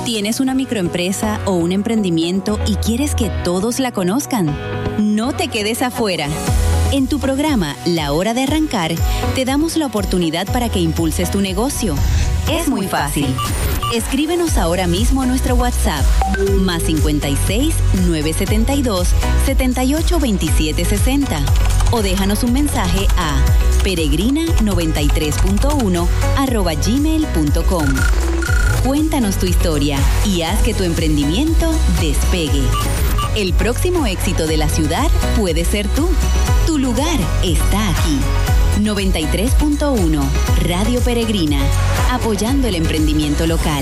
¿Tienes una microempresa o un emprendimiento y quieres que todos la conozcan? No te quedes afuera. En tu programa La Hora de Arrancar, te damos la oportunidad para que impulses tu negocio. Es muy fácil. Escríbenos ahora mismo a nuestro WhatsApp, más 56 972 78 27 60, o déjanos un mensaje a peregrina93.1@gmail.com. Cuéntanos tu historia y haz que tu emprendimiento despegue. El próximo éxito de la ciudad puede ser tú. Tu lugar está aquí. 93.1 Radio Peregrina, apoyando el emprendimiento local.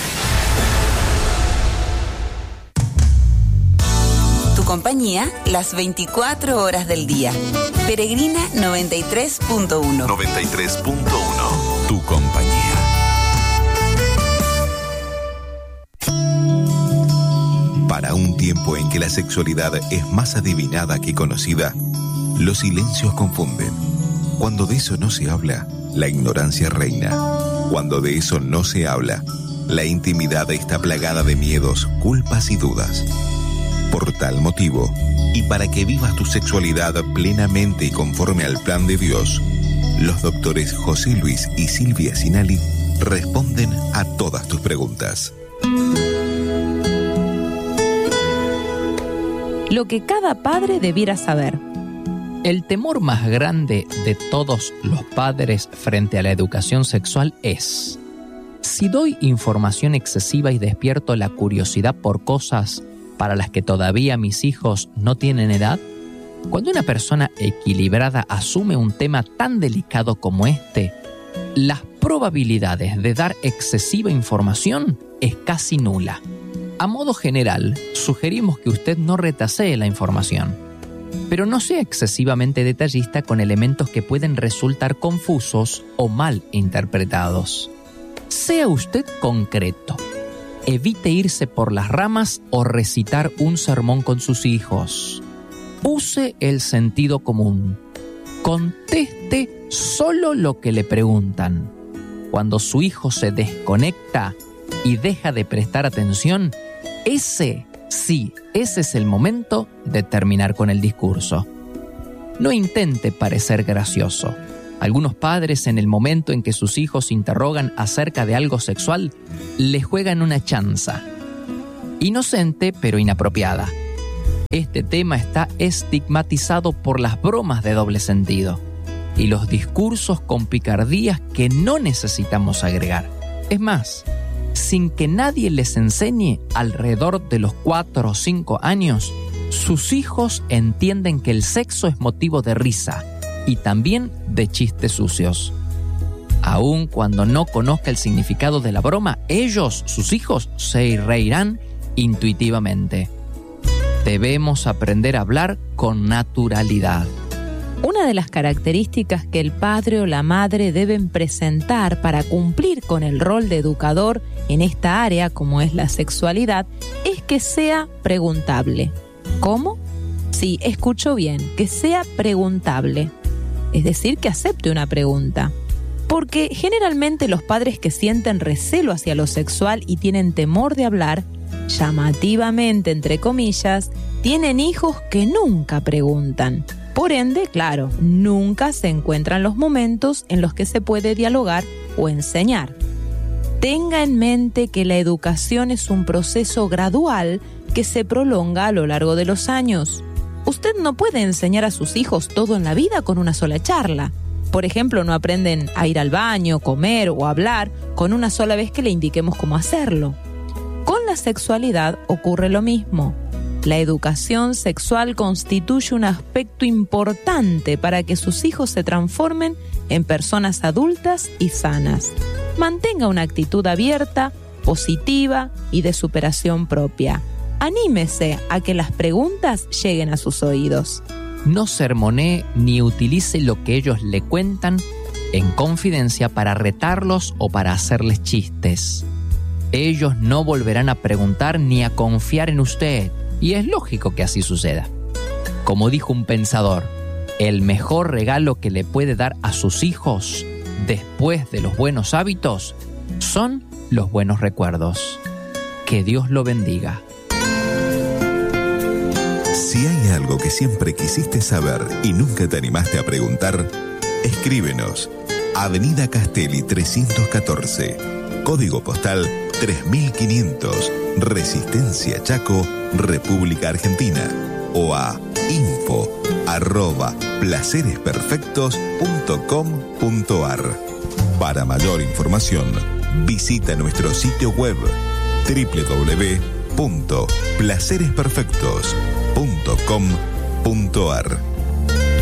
Tu compañía las 24 horas del día. Peregrina 93.1. 93.1. Tu compañía. Para un tiempo en que la sexualidad es más adivinada que conocida, los silencios confunden. Cuando de eso no se habla, la ignorancia reina. Cuando de eso no se habla, la intimidad está plagada de miedos, culpas y dudas. Por tal motivo, y para que vivas tu sexualidad plenamente y conforme al plan de Dios, los doctores José Luis y Silvia Sinali responden a todas tus preguntas. Lo que cada padre debiera saber. El temor más grande de todos los padres frente a la educación sexual es: si doy información excesiva y despierto la curiosidad por cosas para las que todavía mis hijos no tienen edad. Cuando una persona equilibrada asume un tema tan delicado como este, las probabilidades de dar excesiva información es casi nula. A modo general, sugerimos que usted no retasee la información, pero no sea excesivamente detallista con elementos que pueden resultar confusos o mal interpretados. Sea usted concreto. Evite irse por las ramas o recitar un sermón con sus hijos. Use el sentido común. Conteste solo lo que le preguntan. Cuando su hijo se desconecta y deja de prestar atención, ese es el momento de terminar con el discurso. No intente parecer gracioso. Algunos padres, en el momento en que sus hijos interrogan acerca de algo sexual, le juegan una chanza. Inocente, pero inapropiada. Este tema está estigmatizado por las bromas de doble sentido y los discursos con picardías que no necesitamos agregar. Es más, sin que nadie les enseñe, alrededor de los 4 o 5 años, sus hijos entienden que el sexo es motivo de risa y también de chistes sucios. Aun cuando no conozca el significado de la broma, ellos, sus hijos, se reirán intuitivamente. Debemos aprender a hablar con naturalidad. Una de las características que el padre o la madre deben presentar para cumplir con el rol de educador en esta área, como es la sexualidad, es que sea preguntable. ¿Cómo? Sí, escuchó bien, que sea preguntable. Es decir, que acepte una pregunta. Porque generalmente los padres que sienten recelo hacia lo sexual y tienen temor de hablar, llamativamente, entre comillas, tienen hijos que nunca preguntan. Por ende, claro, nunca se encuentran los momentos en los que se puede dialogar o enseñar. Tenga en mente que la educación es un proceso gradual que se prolonga a lo largo de los años. Usted no puede enseñar a sus hijos todo en la vida con una sola charla. Por ejemplo, no aprenden a ir al baño, comer o hablar con una sola vez que le indiquemos cómo hacerlo. Con la sexualidad ocurre lo mismo. La educación sexual constituye un aspecto importante para que sus hijos se transformen en personas adultas y sanas. Mantenga una actitud abierta, positiva y de superación propia. Anímese a que las preguntas lleguen a sus oídos. No sermonee ni utilice lo que ellos le cuentan en confidencia para retarlos o para hacerles chistes. Ellos no volverán a preguntar ni a confiar en usted. Y es lógico que así suceda. Como dijo un pensador, el mejor regalo que le puede dar a sus hijos después de los buenos hábitos son los buenos recuerdos. Que Dios lo bendiga. Si hay algo que siempre quisiste saber y nunca te animaste a preguntar, escríbenos. Avenida Castelli 314, código postal 3500, Resistencia Chaco, República Argentina, o a info@placeresperfectos.com.ar. Para mayor información, visita nuestro sitio web www.placeresperfectos.com.ar.